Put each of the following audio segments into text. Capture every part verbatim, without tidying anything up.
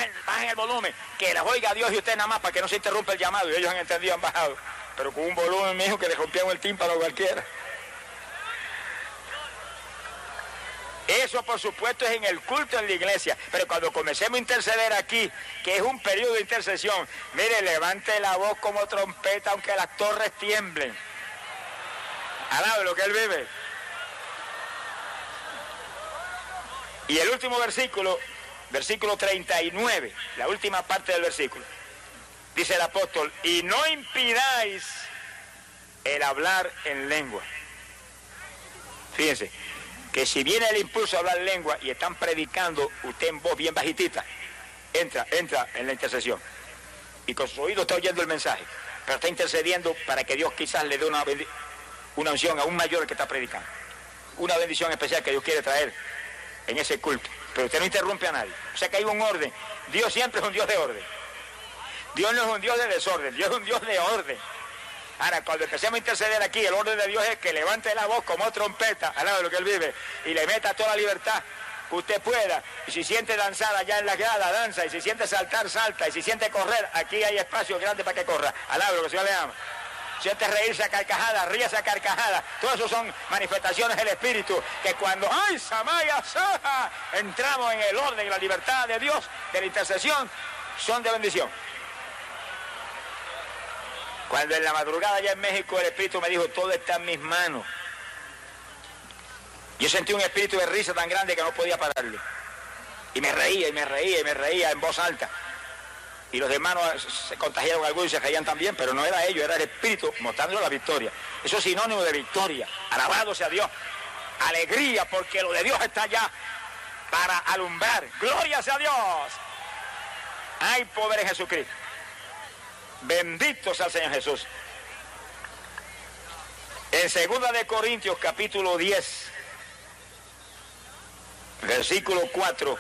bajen, bajen el volumen, que les oiga Dios y usted nada más para que no se interrumpa el llamado. Y ellos han entendido, han bajado, pero con un volumen, mijo, que le rompían el tímpano a cualquiera. Eso, por supuesto, es en el culto en la iglesia, pero cuando comencemos a interceder aquí, que es un periodo de intercesión, mire, levante la voz como trompeta, aunque las torres tiemblen. Alabe lo que él vive. Y el último versículo, versículo treinta y nueve, la última parte del versículo, dice el apóstol, y no impidáis el hablar en lengua. Fíjense, que si viene el impulso a hablar lengua y están predicando, usted en voz bien bajitita, entra, entra en la intercesión. Y con su oído está oyendo el mensaje, pero está intercediendo para que Dios quizás le dé una, una unción aún mayor al que está predicando. Una bendición especial que Dios quiere traer en ese culto. Pero usted no interrumpe a nadie. O sea que hay un orden. Dios siempre es un Dios de orden. Dios no es un Dios de desorden, Dios es un Dios de orden. Ahora, cuando empecemos a interceder aquí, el orden de Dios es que levante la voz como trompeta, al lado de lo que él vive, y le meta toda la libertad que usted pueda. Y si siente danzar allá en la grada, danza. Y si siente saltar, salta. Y si siente correr, aquí hay espacio grande para que corra. Al lado de lo que el Señor le ama. Siente reírse a carcajadas, ríase a carcajadas. Todo eso son manifestaciones del Espíritu, que cuando ¡ay, Samaya, Saja! Entramos en el orden y la libertad de Dios, de la intercesión, son de bendición. Cuando en la madrugada allá en México el Espíritu me dijo, todo está en mis manos. Yo sentí un espíritu de risa tan grande que no podía pararle. Y me reía, y me reía, y me reía en voz alta. Y los hermanos se contagiaron algunos y se reían también, pero no era ellos, era el Espíritu mostrando la victoria. Eso es sinónimo de victoria. Alabado sea Dios. Alegría, porque lo de Dios está allá para alumbrar. Gloria sea Dios. Hay poder en Jesucristo. Bendito sea el Señor Jesús. En segunda de Corintios, capítulo diez, versículo cuatro,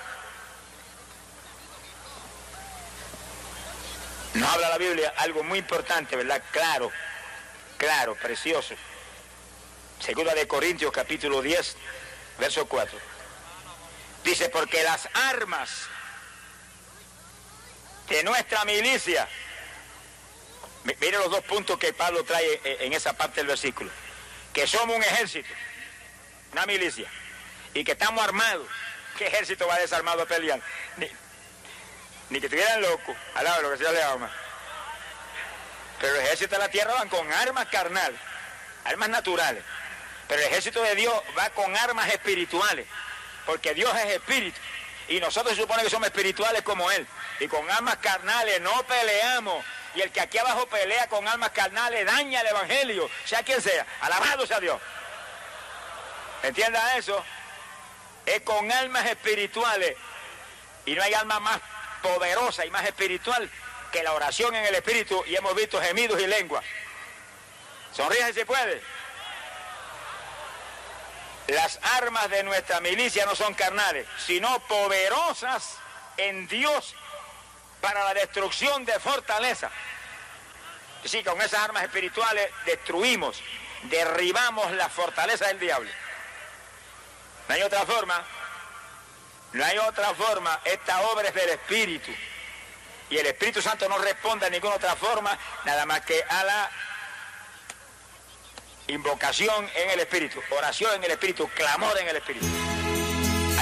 nos habla la Biblia algo muy importante, ¿verdad? Claro, claro, precioso. Segunda de Corintios, capítulo diez, verso cuatro. Dice, porque las armas de nuestra milicia, mire los dos puntos que Pablo trae en esa parte del versículo, que somos un ejército, una milicia, y que estamos armados. ¿Qué ejército va desarmado a pelear? Ni, ni que estuvieran locos, al lado de lo que se le ama. Pero el ejército de la tierra van con armas carnales, armas naturales, pero el ejército de Dios va con armas espirituales, porque Dios es espíritu, y nosotros se supone que somos espirituales como Él, y con armas carnales no peleamos. Y el que aquí abajo pelea con almas carnales daña el evangelio, sea quien sea. Alabado sea Dios. Entienda eso. Es con almas espirituales. Y no hay alma más poderosa y más espiritual que la oración en el Espíritu. Y hemos visto gemidos y lenguas. Sonríe si puede. Las armas de nuestra milicia no son carnales, sino poderosas en Dios para la destrucción de fortaleza. Sí, con esas armas espirituales destruimos, derribamos la fortaleza del diablo. No hay otra forma, no hay otra forma. Esta obra es del Espíritu. Y el Espíritu Santo no responde a ninguna otra forma, nada más que a la invocación en el Espíritu, oración en el Espíritu, clamor en el Espíritu.